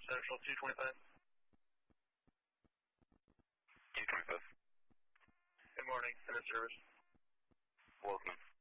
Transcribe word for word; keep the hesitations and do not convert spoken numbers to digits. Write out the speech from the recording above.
Central two twenty-five. two twenty-five. Good morning, Center Service. Welcome.